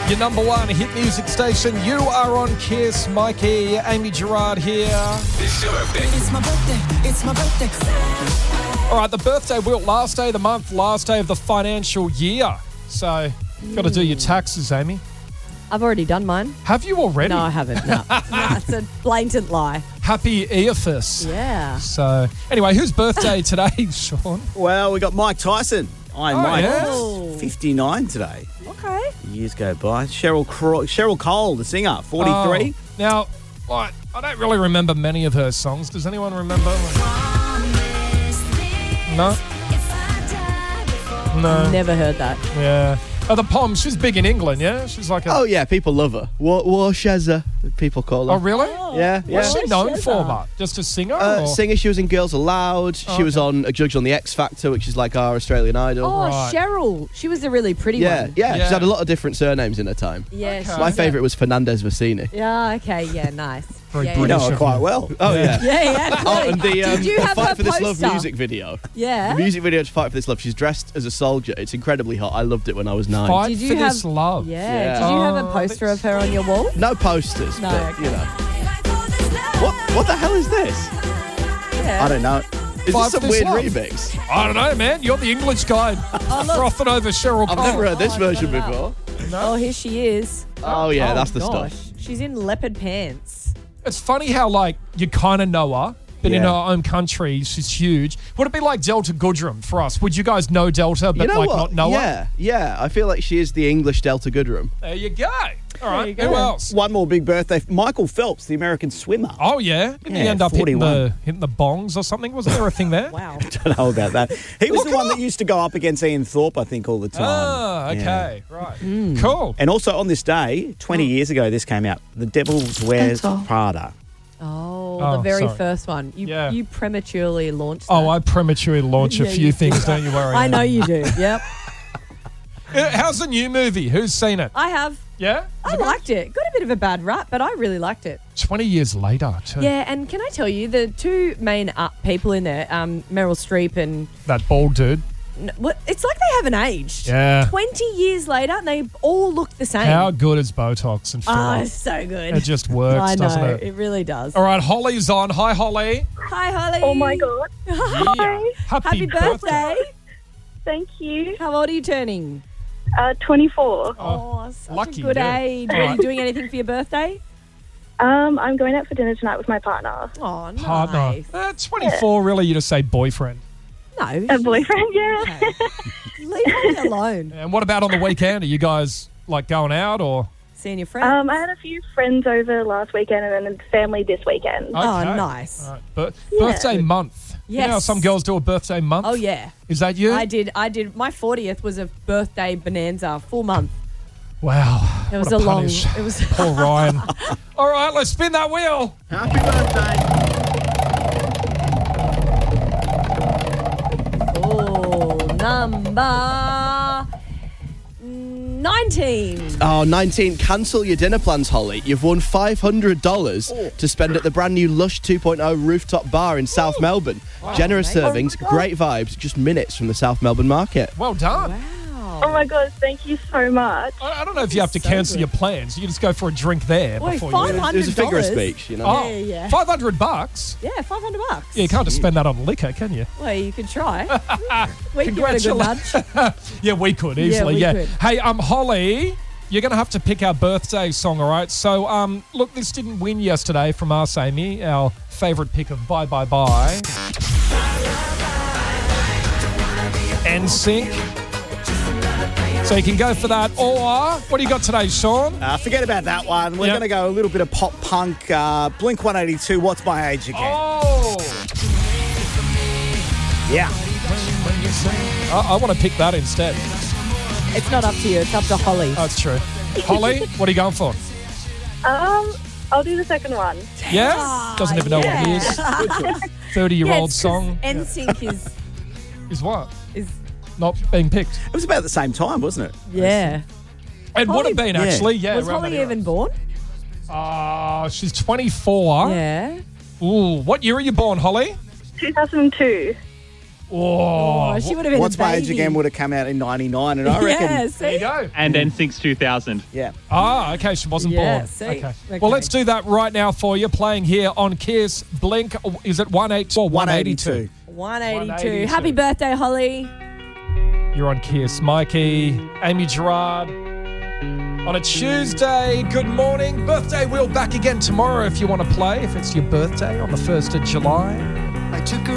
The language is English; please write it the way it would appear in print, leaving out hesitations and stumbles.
Your number one hit music station. You are on Kiss. Mikey, Amy Gerard here. It's your birthday. It's my birthday. It's my birthday. All right, the birthday wheel, last day of the month, last day of the financial year. So, got to do your taxes, Amy. I've already done mine. Have you already? No, I haven't. No, it's a blatant lie. Happy Eophas. Yeah. So, anyway, whose birthday today, Sean? Well, we got Mike Tyson. Mike. yes. 59 today. Okay. Years go by. Cheryl Cole, the singer, 43. Oh, now, what? I don't really remember many of her songs. Does anyone remember? No? No. Never heard that. Yeah. Oh, the Pom, she's big in England, yeah? She's like a... Oh, yeah, people love her. Warshazza, people call her. Oh, really? Yeah, yeah. What's she known Shazza. for, Matt? Just a singer? or? Singer, she was in Girls Aloud. She was on a judge on the X Factor, which is like our Australian Idol. Oh, Right. Cheryl. She was a really pretty yeah, one. yeah, Yeah. she's had a lot of different surnames in her time. Yeah. Okay. My favourite was Fernandez Vecini. Yeah, okay. Yeah, nice. Very yeah, British. yeah. know her quite well. Oh, yeah. Yeah, yeah. Oh, and the Did you have Fight her for This Love poster? music video. Yeah. The music video to Fight for This Love. She's dressed as a soldier. It's incredibly hot. I loved it when I was 9. Fight Did for you this have- love. Yeah. Yeah. Did you have a Oh, poster of her on your wall? No posters, No, but, okay. you know. What the hell is this? Yeah. I don't know. Is Fight this some for This weird Love. remix? I don't know, man. You're the English guy frothing over Cheryl I've Cole. never heard this I've version got it up. before. Oh, here she is. Oh, yeah, Oh, that's the gosh. stuff. She's in leopard pants. It's funny how, like, you kind of know her, but in Yeah. her own country, she's huge. Would it be like Delta Goodrem for us? Would you guys know Delta, but, You know like, what? not know her? Yeah, yeah. I feel like she is the English Delta Goodrem. There you go. All right, you go. who else? One more big birthday. Michael Phelps, the American swimmer. Oh, yeah? Didn't he Yeah, end up hitting 41. the bongs or something? Wasn't there a thing there? Wow. Don't know about that. He was the one that used to go up against Ian Thorpe, I think, all the time. Ah, Yeah. okay. Right. Cool. And also on this day, 20 years ago, this came out. The Devil Wears Prada. Oh, Oh, the very sorry. first one. Yeah. You prematurely launched that. Oh, I prematurely launch a Yeah, few you things, do. don't you worry. I know you do. Yep. How's the new movie? Who's seen it? I have. Yeah? I liked it. Got a bit of a bad rap, but I really liked it. 20 years later, too. Yeah, and can I tell you, the two main people in there, Meryl Streep and... That bald dude. It's like they haven't aged. Yeah. 20 years later, and they all look the same. How good is Botox and Oh, filler? it's so good. It just works, I know, doesn't it? it really does. All right, Holly's on. Hi, Holly. Hi, Holly. Oh my God. Yeah. Happy birthday. Thank you. How old are you turning? 24. Oh, such lucky a good you. age. All Are right. you doing anything for your birthday? I'm going out for dinner tonight with my partner. Oh, nice. Partner. 24, really? You just say boyfriend. No. A boyfriend, yeah. Okay. Leave me alone. And what about on the weekend? Are you guys, like, going out or? Seeing your friends? I had a few friends over last weekend and then family this weekend. Oh, Okay. nice. All right. Birthday month. You know how Yes. some girls do a birthday month? Oh, yeah. Is that you? I did. My 40th was a birthday bonanza, full month. Wow. It was What a long. punish. It was. Poor Ryan. All right, let's spin that wheel. Happy birthday. Oh, number 19. Oh, 19. Cancel your dinner plans, Holly. You've won $500 to spend at the brand new Lush 2.0 rooftop bar in South Melbourne. Generous amazing. servings, great vibes, just minutes from the South Melbourne market. Well done. Wow. Oh my God, thank you so much. I don't know if you have to So cancel good. your plans. You can just go for a drink there Wait, before you. $500? It was a figure of speech, you know. Oh, Yeah. $500. Yeah, $500. Yeah, you can't just spend that on liquor, can you? Well, you could try. We could give it a good nudge. Yeah, we could easily. we Yeah. could. Hey, Holly, you're going to have to pick our birthday song, all right? So, look, this didn't win yesterday from us, Amy. Our favourite pick of Bye Bye Bye. NSYNC. So you can go for that. Or what do you got today, Sean? Forget about that one. We're Yep. going to go a little bit of pop punk. Blink 182, What's My Age Again? Oh, Yeah. I want to pick that instead. It's not up to you. It's up to Holly. That's true. Holly, what are you going for? I'll do the second one. Yeah? Doesn't even know what it is. 30-year-old song. NSYNC Is what? is Not being picked. It was about the same time, wasn't it? yeah. It would have been, Yeah. actually. Yeah. Was around that Holly era. even born? She's 24. Yeah. Ooh, what year are you born, Holly? 2002. Oh, she would have been What's a My baby. Age Again would have come out in 99, and I reckon... Yeah, there see? you go. And NSYNC's 2000. Yeah. Ah, okay, she wasn't Yeah, born. see? Okay. Okay. Well, let's do that right now for you. Playing here on Kiss. Blink, is it 182 or 182? 182. Happy birthday, Holly. You're on Kiss. Mikey, Amy Gerard. On a Tuesday, good morning. Birthday wheel back again tomorrow if you want to play, if it's your birthday on the 1st of July. I took her